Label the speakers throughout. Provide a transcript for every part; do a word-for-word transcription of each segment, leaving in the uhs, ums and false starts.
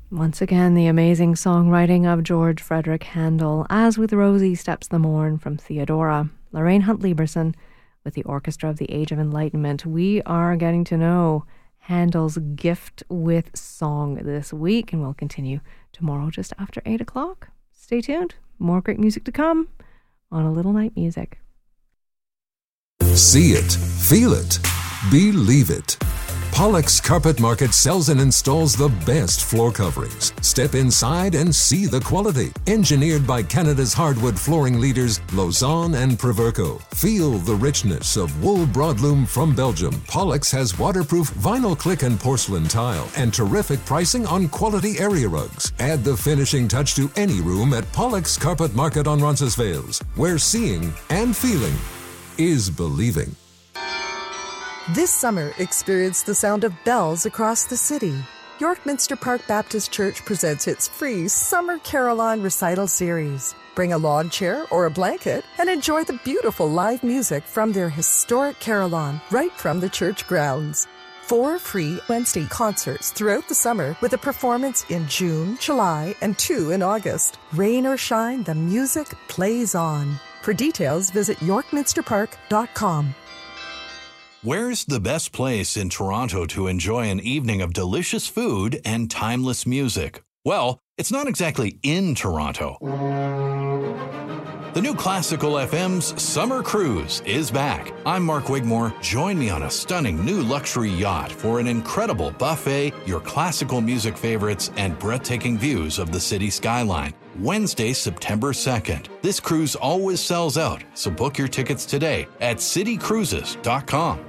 Speaker 1: Once again, the amazing songwriting of George Frederick Handel, As With Rosie Steps the Morn from Theodora. Lorraine Hunt Lieberson with the Orchestra of the Age of Enlightenment. We are getting to know Handel's gift with song this week, and we'll continue tomorrow just after eight o'clock. Stay tuned. More great music to come on A Little Night Music.
Speaker 2: See it, feel it, believe it. Pollock's Carpet Market sells and installs the best floor coverings. Step inside and see the quality. Engineered by Canada's hardwood flooring leaders, Lausanne and Proverco. Feel the richness of wool broadloom from Belgium. Pollock's has waterproof vinyl click and porcelain tile and terrific pricing on quality area rugs. Add the finishing touch to any room at Pollock's Carpet Market on Roncesvalles, where seeing and feeling is believing.
Speaker 3: This summer, experience the sound of bells across the city. York Minster Park Baptist Church presents its free Summer Carillon Recital Series. Bring a lawn chair or a blanket and enjoy the beautiful live music from their historic carillon right from the church grounds. Four free Wednesday concerts throughout the summer with a performance in June, July, and two in August. Rain or shine, the music plays on. For details, visit york minster park dot com.
Speaker 4: Where's the best place in Toronto to enjoy an evening of delicious food and timeless music? Well, it's not exactly in Toronto. The new Classical F M's Summer Cruise is back. I'm Mark Wigmore. Join me on a stunning new luxury yacht for an incredible buffet, your classical music favorites, and breathtaking views of the city skyline. Wednesday, September second. This cruise always sells out, so book your tickets today at city cruises dot com.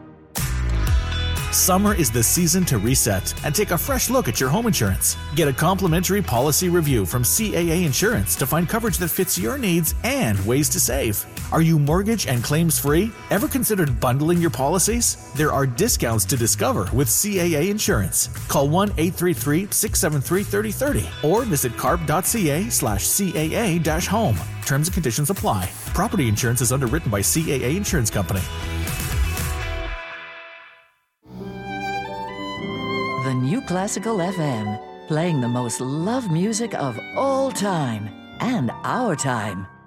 Speaker 5: Summer is the season to reset and take a fresh look at your home insurance. Get a complimentary policy review from C A A Insurance to find coverage that fits your needs and ways to save. Are you mortgage and claims free? Ever considered bundling your policies? There are discounts to discover with C A A Insurance. Call one eight three three, six seven three, three zero three zero or visit carp.ca slash CAA dash home. Terms and conditions apply. Property insurance is underwritten by C A A Insurance Company.
Speaker 6: The new Classical F M, playing the most loved music of all time and our time.